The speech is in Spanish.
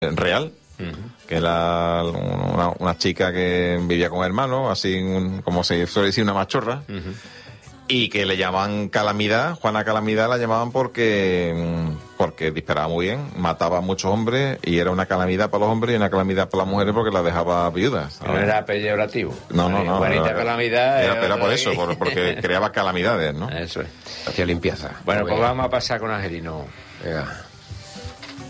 real, que era una chica que vivía con hermanos, así como se suele decir, una machorra, y que le llamaban Calamidad. Juana Calamidad la llamaban porque disparaba muy bien, mataba a muchos hombres, y era una calamidad para los hombres y una calamidad para las mujeres porque las dejaba viudas. No era peyorativo. No. Juanita Calamidad. Era por eso, porque creaba calamidades, ¿no? Eso es. Hacía limpieza. Bueno, pues vamos a pasar con Angelino. Venga.